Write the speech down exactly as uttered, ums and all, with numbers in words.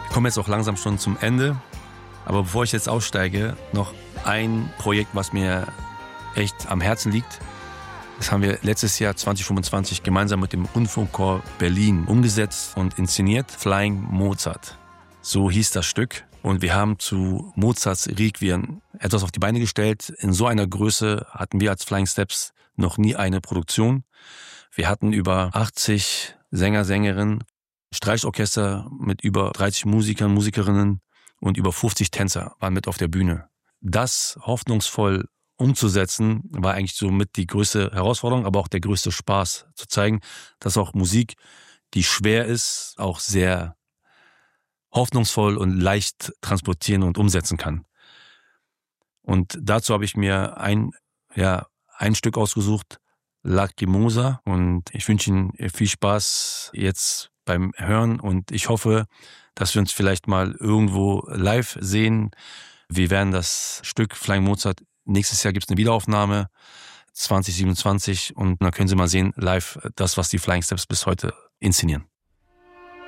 komme jetzt auch langsam schon zum Ende. Aber bevor ich jetzt aussteige, noch ein Projekt, was mir echt am Herzen liegt. Das haben wir letztes Jahr zwanzig fünfundzwanzig gemeinsam mit dem Rundfunkchor Berlin umgesetzt und inszeniert. Flying Mozart. So hieß das Stück. Und wir haben zu Mozarts Requiem etwas auf die Beine gestellt. In so einer Größe hatten wir als Flying Steps noch nie eine Produktion. Wir hatten über achtzig Sänger, Sängerinnen, Streichorchester mit über dreißig Musikern, Musikerinnen und über fünfzig Tänzer waren mit auf der Bühne. Das hoffnungsvoll umzusetzen, war eigentlich somit die größte Herausforderung, aber auch der größte Spaß, zu zeigen, dass auch Musik, die schwer ist, auch sehr hoffnungsvoll und leicht transportieren und umsetzen kann. Und dazu habe ich mir ein, ja, ein Stück ausgesucht, Lacrimosa, und ich wünsche Ihnen viel Spaß jetzt beim Hören und ich hoffe, dass wir uns vielleicht mal irgendwo live sehen. Wir werden das Stück Flying Mozart, nächstes Jahr gibt es eine Wiederaufnahme, zwanzig siebenundzwanzig, und dann können Sie mal sehen, live, das, was die Flying Steps bis heute inszenieren.